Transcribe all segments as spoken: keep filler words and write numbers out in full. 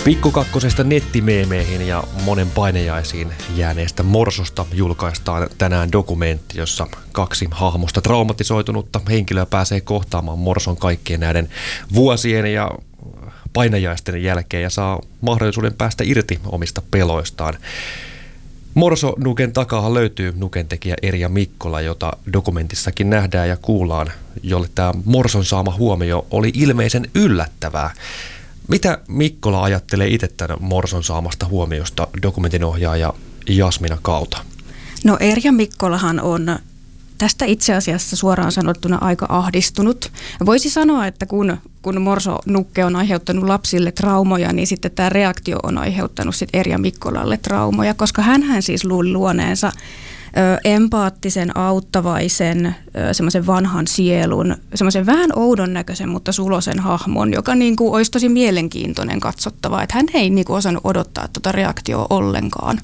Pikkukakkosesta nettimeemeihin ja monen painajaisiin jääneestä Morsosta julkaistaan tänään dokumentti, jossa kaksi hahmosta traumatisoitunutta henkilöä pääsee kohtaamaan Morson kaikkien näiden vuosien ja painajaisten jälkeen ja saa mahdollisuuden päästä irti omista peloistaan. Morso-Nuken takaa löytyy Nuken tekijä Erja Mikkola, jota dokumentissakin nähdään ja kuullaan, jolle tämä Morson saama huomio oli ilmeisen yllättävää. Mitä Mikkola ajattelee itse tämän Morson saamasta huomiosta, dokumentin ohjaaja Jasmina Kauta? No Erja Mikkolahan on tästä itse asiassa suoraan sanottuna aika ahdistunut. Voisi sanoa, että kun, kun Morso-Nukke on aiheuttanut lapsille traumoja, niin sitten tämä reaktio on aiheuttanut sitten Erja Mikkolalle traumoja, koska hänhän siis luuli luoneensa ö, empaattisen, auttavaisen, semmoisen vanhan sielun, semmoisen vähän oudon näköisen, mutta sulosen hahmon, joka niin kuin olisi tosi mielenkiintoinen katsottava. Että hän ei niin kuin osannut odottaa tuota reaktioa ollenkaan.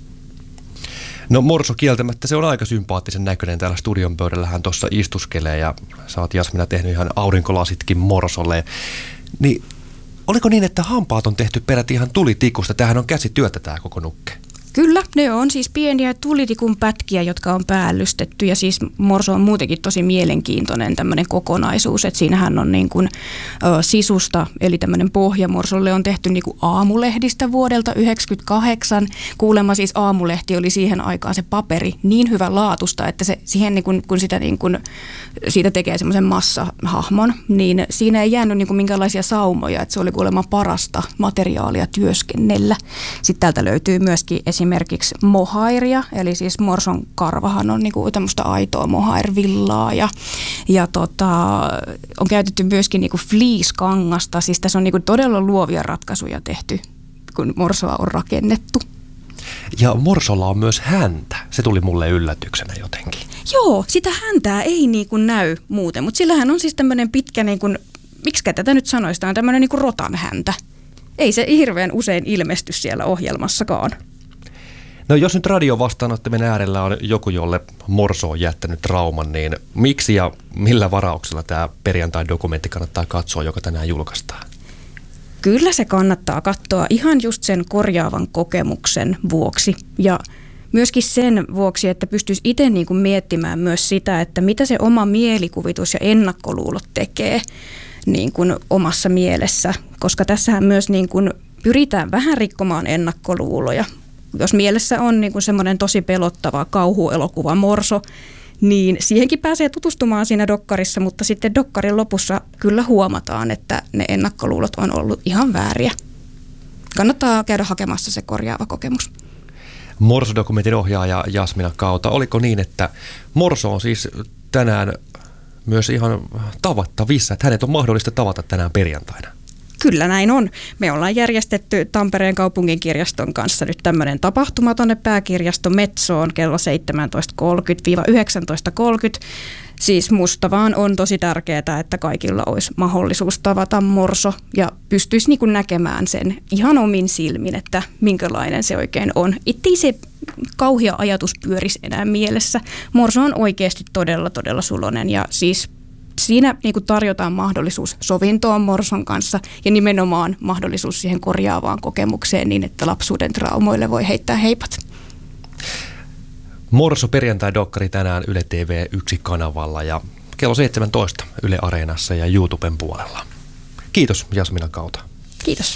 No Morso kieltämättä, se on aika sympaattisen näköinen. Täällä studion pöydällä hän tuossa istuskelee ja sä oot Jasmina tehnyt ihan aurinkolasitkin Morsolle. Niin oliko niin, että hampaat on tehty peräti ihan tulitikusta? Tämähän on käsityötä tämä koko Nukke. Kyllä, ne on siis pieniä tulitikun pätkiä, jotka on päällystetty ja siis Morso on muutenkin tosi mielenkiintoinen tämmöinen kokonaisuus, että siinähän on niin kuin ö, sisusta, eli tämmöinen pohja Morsolle on tehty niin kuin aamulehdistä vuodelta yhdeksänkymmentäkahdeksan. Kuulemma siis Aamulehti oli siihen aikaan se paperi niin hyvän laatusta, että se siihen niin kuin, kun sitä niin kuin, siitä tekee semmoisen massahahmon, niin siinä ei jäänyt niin kuin minkäänlaisia saumoja, että se oli kuulemma parasta materiaalia työskennellä. Sitten täältä löytyy myöskin esimerkiksi mohairia, eli siis Morson karvahan on niinku tämmöistä aitoa mohairvillaa ja, ja tota, on käytetty myöskin niinku fleece-kangasta, siis tässä on niinku todella luovia ratkaisuja tehty, kun Morsoa on rakennettu. Ja Morsolla on myös häntä, se tuli mulle yllätyksenä jotenkin. Joo, sitä häntää ei niinku näy muuten, mutta sillähän on siis tämmöinen pitkä, niinku, miksikä tätä nyt sanoisi, tämä on tämmöinen niinku rotan häntä. Ei se hirveän usein ilmesty siellä ohjelmassakaan. No jos nyt radiovastaanottimen äärellä on joku, jolle Morso on jättänyt trauman, niin miksi ja millä varauksella tämä perjantai-dokumentti kannattaa katsoa, joka tänään julkaistaan? Kyllä se kannattaa katsoa ihan just sen korjaavan kokemuksen vuoksi ja myöskin sen vuoksi, että pystyisi itse niin kuin miettimään myös sitä, että mitä se oma mielikuvitus ja ennakkoluulot tekee niin kuin omassa mielessä, koska tässähän myös niin kuin pyritään vähän rikkomaan ennakkoluuloja. Jos mielessä on niin kuin semmoinen tosi pelottava kauhuelokuva Morso, niin siihenkin pääsee tutustumaan siinä dokkarissa, mutta sitten dokkarin lopussa kyllä huomataan, että ne ennakkoluulot on ollut ihan vääriä. Kannattaa käydä hakemassa se korjaava kokemus. Morso-dokumentin ohjaaja Jasmina Kauta, oliko niin, että Morso on siis tänään myös ihan tavattavissa, että hänet on mahdollista tavata tänään perjantaina? Kyllä näin on. Me ollaan järjestetty Tampereen kaupunginkirjaston kanssa nyt tämmöinen tapahtuma tuonne pääkirjasto Metsoon kello seitsemäntoista kolmekymmentä yhdeksäntoista kolmekymmentä. Siis musta vaan on tosi tärkeää, että kaikilla olisi mahdollisuus tavata Morso ja pystyisi niin kuin näkemään sen ihan omin silmin, että minkälainen se oikein on. Ettei se kauhea ajatus pyörisi enää mielessä. Morso on oikeasti todella, todella suloinen ja siis siinä niin kuin tarjotaan mahdollisuus sovintoon Morson kanssa ja nimenomaan mahdollisuus siihen korjaavaan kokemukseen niin, että lapsuuden traumoille voi heittää heipat. Morso perjantai-dokkari tänään Yle T V yksi kanavalla ja kello seitsemäntoista Yle Areenassa ja YouTuben puolella. Kiitos Jasmina Kauta. Kiitos.